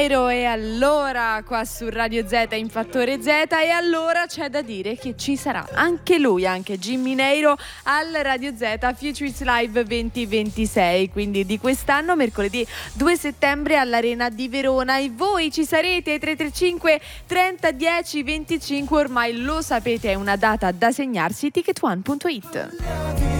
Neiro, e allora qua su Radio Z in Fattore Z, e allora c'è da dire che ci sarà anche lui, anche Jimmy Neiro, al Radio Z Futures Live 2026, quindi di quest'anno, mercoledì 2 settembre all'Arena di Verona. E voi ci sarete? 335 30 10 25, ormai lo sapete, è una data da segnarsi. Ticket1.it.